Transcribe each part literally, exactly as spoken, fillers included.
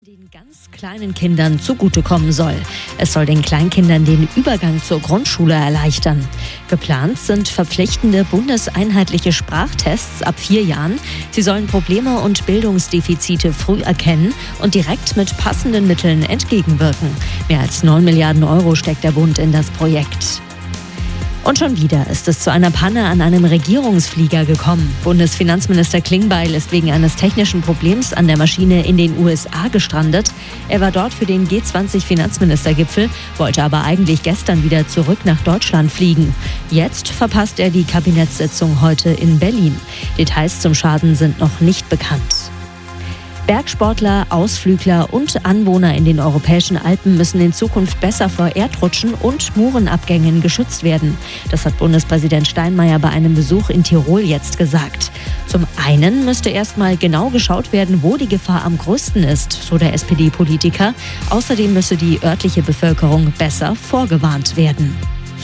Den ganz kleinen Kindern zugutekommen soll. Es soll den Kleinkindern den Übergang zur Grundschule erleichtern. Geplant sind verpflichtende bundeseinheitliche Sprachtests ab vier Jahren. Sie sollen Probleme und Bildungsdefizite früh erkennen und direkt mit passenden Mitteln entgegenwirken. Mehr als neun Milliarden Euro steckt der Bund in das Projekt. Und schon wieder ist es zu einer Panne an einem Regierungsflieger gekommen. Bundesfinanzminister Klingbeil ist wegen eines technischen Problems an der Maschine in den U S A gestrandet. Er war dort für den G zwanzig Finanzministergipfel, wollte aber eigentlich gestern wieder zurück nach Deutschland fliegen. Jetzt verpasst er die Kabinettssitzung heute in Berlin. Details zum Schaden sind noch nicht bekannt. Bergsportler, Ausflügler und Anwohner in den europäischen Alpen müssen in Zukunft besser vor Erdrutschen und Moorenabgängen geschützt werden. Das hat Bundespräsident Steinmeier bei einem Besuch in Tirol jetzt gesagt. Zum einen müsste erstmal genau geschaut werden, wo die Gefahr am größten ist, so der S P D-Politiker. Außerdem müsse die örtliche Bevölkerung besser vorgewarnt werden.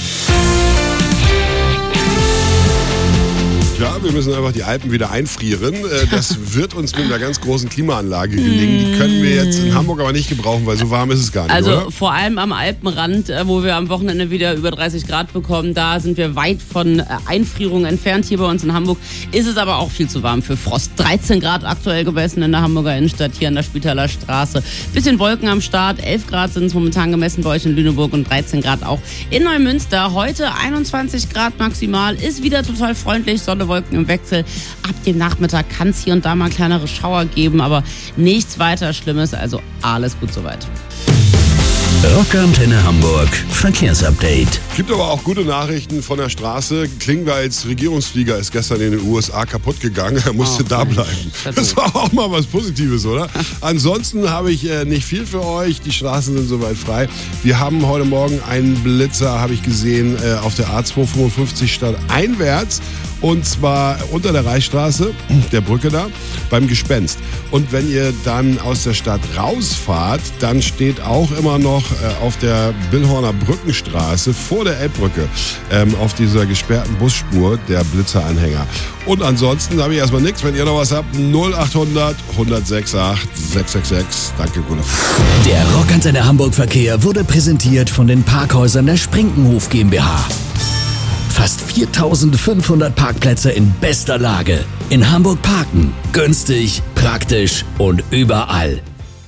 Ja, wir müssen einfach die Alpen wieder einfrieren. Das wird uns mit einer ganz großen Klimaanlage gelingen. Die können wir jetzt in Hamburg aber nicht gebrauchen, weil so warm ist es gar nicht, Also oder? Vor allem am Alpenrand, wo wir am Wochenende wieder über dreißig Grad bekommen, da sind wir weit von Einfrierung entfernt. Hier bei uns in Hamburg ist es aber auch viel zu warm für Frost. dreizehn Grad aktuell gemessen in der Hamburger Innenstadt, hier an der Spitaler Straße. Bisschen Wolken am Start, elf Grad sind es momentan gemessen bei euch in Lüneburg und dreizehn Grad auch in Neumünster. Heute einundzwanzig Grad maximal, ist wieder total freundlich, Sonne, Wolken im Wechsel. Ab dem Nachmittag kann es hier und da mal kleinere Schauer geben, aber nichts weiter Schlimmes, also alles gut soweit. Rockantenne Hamburg Verkehrsupdate. Gibt aber auch gute Nachrichten von der Straße. Klingbeils Regierungsflieger ist gestern in den U S A kaputt gegangen. Er musste oh, da bleiben. Das war auch mal was Positives, oder? Ansonsten habe ich äh, nicht viel für euch. Die Straßen sind soweit frei. Wir haben heute Morgen einen Blitzer, habe ich gesehen, äh, auf der A zweihundertfünfundfünfzig statt einwärts. Und zwar unter der Reichsstraße, der Brücke da, beim Gespenst. Und wenn ihr dann aus der Stadt rausfahrt, dann steht auch immer noch äh, auf der Billhorner Brückenstraße vor der Elbbrücke ähm, auf dieser gesperrten Busspur der Blitzeranhänger. Und ansonsten habe ich erstmal nichts. Wenn ihr noch was habt, null achthundert, hundertsechsundachtzig, sechshundertsechsundsechzig. Danke, gute. Der Rockantenne Hamburg Verkehr wurde präsentiert von den Parkhäusern der Sprinkenhof GmbH. Fast viertausendfünfhundert Parkplätze in bester Lage. In Hamburg parken. Günstig, praktisch und überall.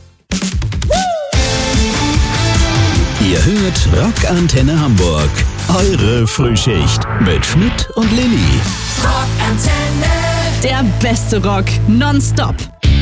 Ihr hört Rockantenne Hamburg. Eure Frühschicht mit Schmidt und Lilly. Rockantenne. Der beste Rock nonstop.